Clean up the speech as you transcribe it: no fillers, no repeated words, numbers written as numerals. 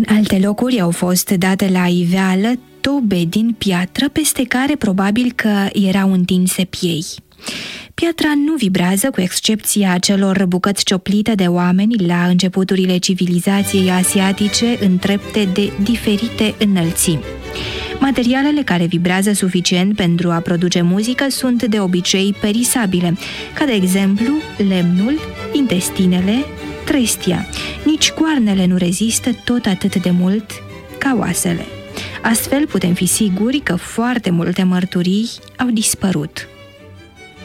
alte locuri au fost date la iveală tobe din piatră peste care probabil că erau întinse piei. Piatra nu vibrează, cu excepția acelor bucăți cioplite de oameni la începuturile civilizației asiatice în trepte de diferite înălțimi. Materialele care vibrează suficient pentru a produce muzică sunt de obicei perisabile, ca de exemplu lemnul, intestinele, trestia. Nici coarnele nu rezistă tot atât de mult ca oasele. Astfel putem fi siguri că foarte multe mărturii au dispărut.